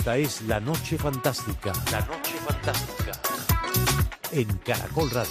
Esta es La Noche Fantástica. La Noche Fantástica. En Caracol Radio.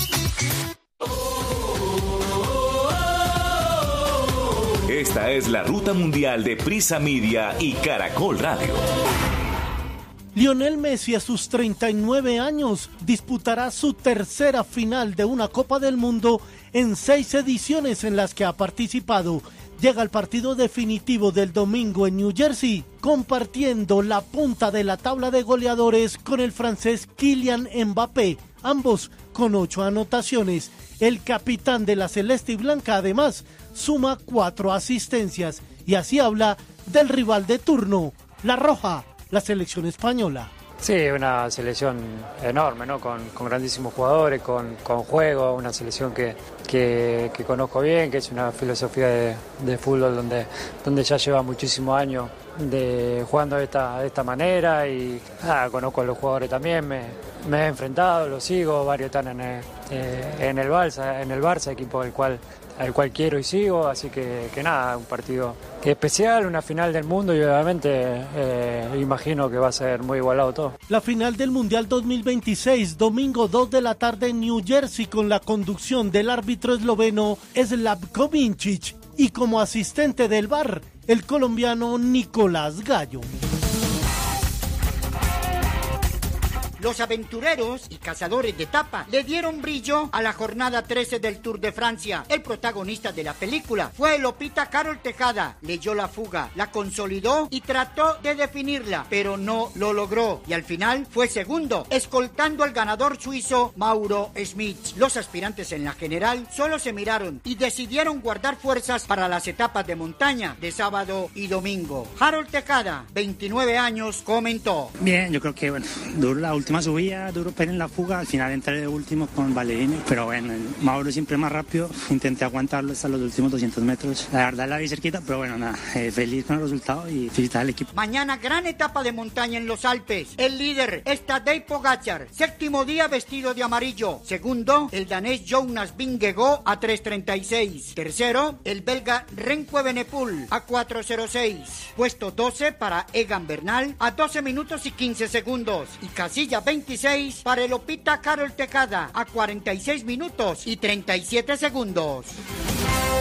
Esta es la ruta mundial de Prisa Media y Caracol Radio. Lionel Messi, a sus 39 años, disputará su tercera final de una Copa del Mundo en 6 ediciones en las que ha participado. Llega el partido definitivo del domingo en New Jersey, compartiendo la punta de la tabla de goleadores con el francés Kylian Mbappé, ambos con 8 anotaciones. El capitán de la Celeste y Blanca, además, suma 4 asistencias y así habla del rival de turno, la Roja, la selección española. Sí, una selección enorme, ¿no? Con grandísimos jugadores, con juego, una selección que conozco bien, que es una filosofía de fútbol donde ya lleva muchísimos años jugando de esta manera y conozco a los jugadores también, me he enfrentado, los sigo, varios están en el Barça, equipo al cual quiero y sigo, así que nada, un partido especial, una final del mundo y obviamente imagino que va a ser muy igualado todo. La final del Mundial 2026, domingo 2 de la tarde en New Jersey, con la conducción del árbitro esloveno Slavko Vincic y como asistente del VAR, el colombiano Nicolás Gallo. Los aventureros y cazadores de etapa le dieron brillo a la jornada 13 del Tour de Francia. El protagonista de la película fue Lopita Carol Tejada. Leyó la fuga, la consolidó y trató de definirla, pero no lo logró. Y al final fue segundo, escoltando al ganador suizo Mauro Schmid. Los aspirantes en la general solo se miraron y decidieron guardar fuerzas para las etapas de montaña de sábado y domingo. Harold Tejada, 29 años, comentó: Bien, yo creo que duro la última subida, duro pero en la fuga, al final entré de último con Ballerini, pero bueno, Mauro siempre más rápido, intenté aguantarlo hasta los últimos 200 metros, la verdad la vi cerquita, pero bueno, nada, feliz con el resultado y felicitar al equipo. Mañana gran etapa de montaña en los Alpes, el líder es Tadej Pogačar, séptimo día vestido de amarillo, segundo, el danés Jonas Vingegaard a 3:36, tercero, el belga Remco Evenepoel a 4:06, puesto 12 para Egan Bernal a 12 minutos y 15 segundos y casilla 26 para el Lopita Carol Tejada a 46 minutos y 37 segundos.